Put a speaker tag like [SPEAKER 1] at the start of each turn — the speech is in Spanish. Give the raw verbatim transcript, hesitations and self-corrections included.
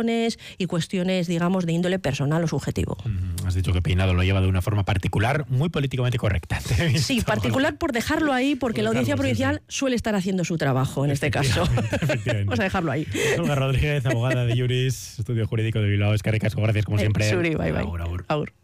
[SPEAKER 1] emociones y cuestiones, digamos, de índole personal o subjetivo.
[SPEAKER 2] Mm, has dicho que Peinado lo lleva de una forma particular, muy políticamente correcta.
[SPEAKER 1] Sí, particular por dejarlo ahí, porque por la Audiencia Provincial sí, sí. suele estar haciendo su trabajo en este caso. Vamos a dejarlo ahí.
[SPEAKER 2] Olga Rodríguez, abogada de Juris, Estudio Jurídico de Bilbao. Eskerrik asko, gracias como siempre.
[SPEAKER 1] Suri, bye bye. Agur, agur. Agur.